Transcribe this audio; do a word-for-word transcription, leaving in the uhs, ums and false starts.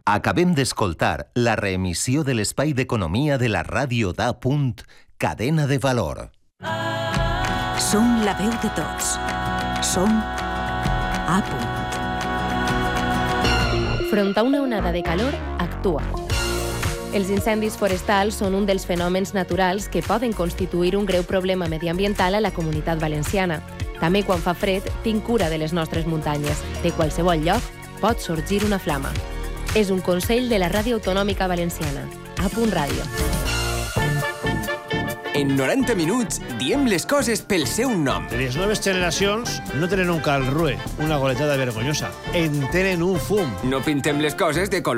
Acabem d'escoltar la reemissió de l'espai d'economia de la ràdio d'A. Cadena de valor. Som la veu de tots. Som A. Front a una onada de calor, actua. Els incendis forestals són un dels fenòmens naturals que poden constituir un greu problema mediambiental a la Comunitat Valenciana. També quan fa fred, tinc cura de les nostres muntanyes. De qualsevol lloc pot sorgir una flama. És un consell de la Ràdio Autonòmica Valenciana. A. Ràdio. En noranta minuts diem les coses pel seu nom. Les noves generacions no tenen un calrue, una goletada vergonyosa. En tenen un fum. No pintem les coses de color